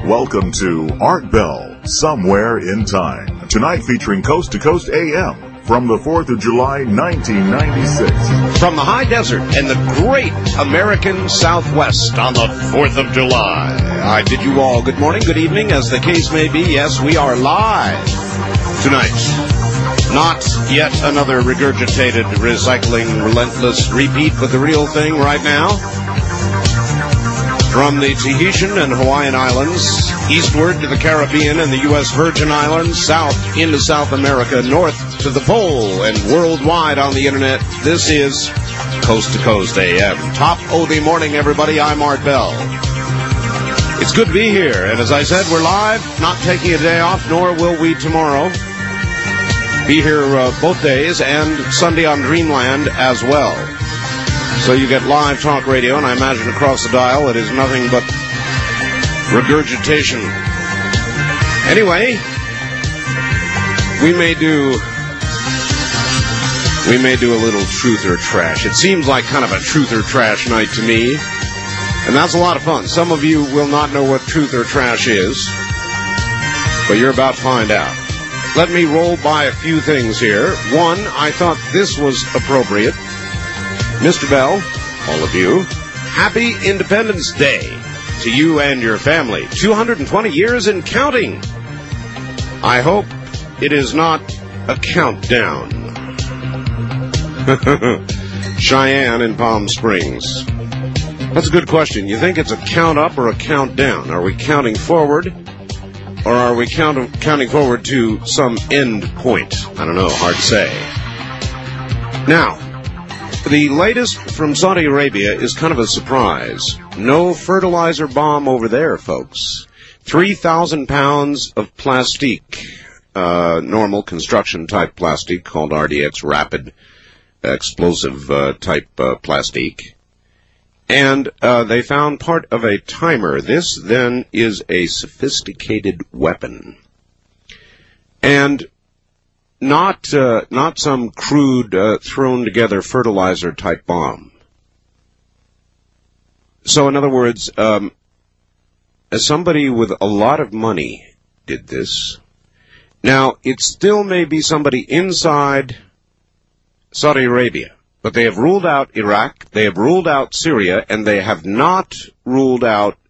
Welcome to Art Bell, Somewhere in Time. Tonight featuring Coast to Coast AM from the 4th of July, 1996. From the high desert and the great American Southwest on the 4th of July. I bid you all good morning, good evening, as the case may be. Yes, we are live tonight. Not yet another regurgitated, recycling, relentless repeat, but the real thing right now. From the Tahitian and Hawaiian Islands, eastward to the Caribbean and the U.S. Virgin Islands, south into South America, north to the pole, and worldwide on the Internet, this is Coast to Coast AM. Top of the morning, everybody. I'm Art Bell. It's good to be here, and as I said, we're live, not taking a day off, nor will we tomorrow. Be here both days, and Sunday on Dreamland as well. So you get live talk radio, and I imagine across the dial it is nothing but regurgitation. Anyway, we may do a little truth or trash. It seems like kind of a truth or trash night to me, and that's a lot of fun. Some of you will not know what truth or trash is, but you're about to find out. Let me roll by a few things here. One, I thought this was appropriate. Mr. Bell, all of you, happy Independence Day to you and your family. 220 years and counting. I hope it is not a countdown. Cheyenne in Palm Springs. That's a good question. You think it's a count up or a countdown? Are we counting forward, or are we counting forward to some end point? I don't know. Hard to say. Now, the latest from Saudi Arabia is kind of a surprise. No fertilizer bomb over there, folks. 3,000 pounds of plastique, normal construction type plastic called RDX, rapid explosive type plastic. And they found part of a timer. This then is a sophisticated weapon. And not some crude, thrown together fertilizer type bomb. So in other words, as somebody with a lot of money did this. Now, it still may be somebody inside Saudi Arabia, but they have ruled out Iraq, they have ruled out Syria, and they have not ruled out